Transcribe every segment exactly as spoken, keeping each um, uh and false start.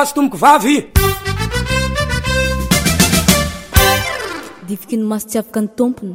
Tomboko vavy difiky ny maso tsy afaka ny tompony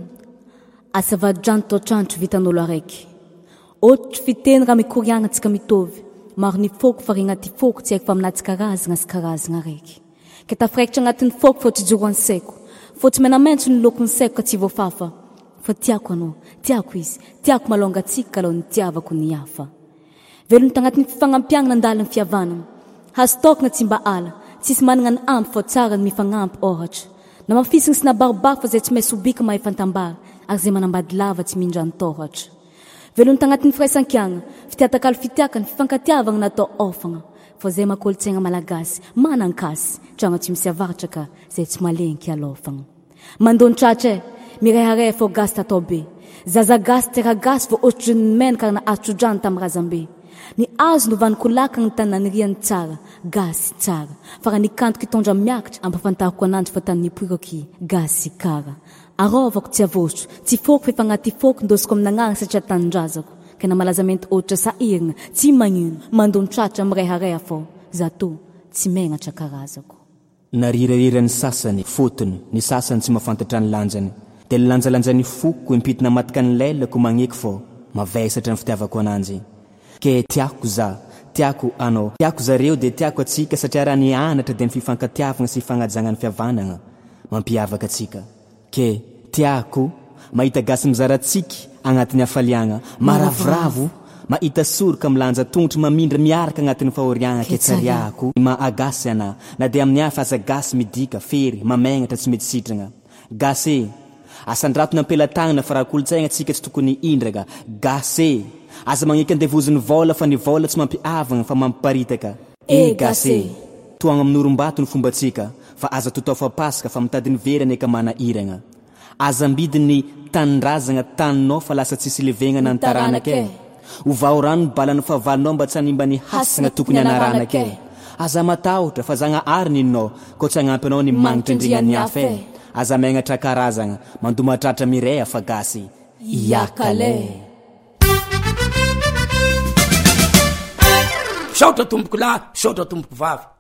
asavadrano toatrandro vitan'olo araiky ohatry fiteny raha mikoriagna antsika mitovy maro ny foko fa regnaty foko tsy haiko fa aminaty karazagna sy karazagna araiky ka tafiraikitra agnatin'ny foko fa tsy joro any saiko fa tsy menamaintso ny lokony saiko ka tsy voafafa fa tiako anao tiako izy tiako malonga tsika kalaho ny tiavako ny hafa velony tagnatin'ny fifanampiagna nandalo ny fiavanana hastokna tsy mba ala tsisy managna ny ampy fa tsara ny mifagnampy ohatra na mafisiny sy nabaribary fa zay tsy maintsy obika mahay fantambara ary zay manambady lava tsy mindra ny tohatra velony tagnatin'ny firaisan-kiagna fitiatakalo fitiaka ny fifankatiavagna natao ofagna fa zay makolotsaigna malagasy manankasy tragno tsy misy avaratra ka zay tsy malenky alofagna mandonitratra e mirehareha fô gasy tatao be zaza gasy tera gasy vao ohatry ny menaka ary na atrodrany tamin'ny razambe ny azo novaniko lakagna ny tananiriany tsara gasy tsara fa raha nikantoko hitondra miakatra ampafantariko ananjy fa tany nipoiraky gasy kara arovako tsy avosotro tsy foko fa efa agnaty foko ndosiko amin'agnarana satria tanindrazako ka na malazamenty ohatra sahirigna tsy magnino mandonitratra mirehareha fô zato tsy megnatra karazako narirarira ny sasany fotony ny sasany tsy mahafantatra ny lanjany dia ny lanjalanjany foko impitina matika ny lelako magneky fô mavesatra ny fitiavako ananjy ke tiako za tiako anao tiako zareo dia tiako atsika satria raha ny anatra dia ny fifankatiavagna sy fagnajagna ny fiavanagna mampiavaka atsika ke tiako mahita gasy mizaratsika agnatin'ny hafaliagna maravoravo mahita soroka milanja tongotry mamindra miaraka agnatin'ny fahoriagna ke tsariako maagasy ana na dia amin'ny hafa aza gasy midika fery mamegnatra tsy mety sitragna gasy asandratona ampelatagnana fa raha kolotsaigna atsika tsy tokony indraka gasy aza magneky andevoziny vola fa ny vola tsy mampiavagna fa mampiparitaka e gasy toagna amin'orombato ny fombatsika fa aza totao fa pasika fa mitadiny verany eka mana iragna aza mbidiny tanindrazagna taninao fa lasa tsisy levegnana ny taranake ovao rano ny balany favalinao mba tsy hanimba ny hasagna tokony anaranake aza matahotra fa zagna ary ninao ko tsy agnampy anao ny magnitra indrignany hafa e aza megnatra karazagna mandomatratra mireha fa gasy iakale saotra tomboko lahy saotra tomboko vavy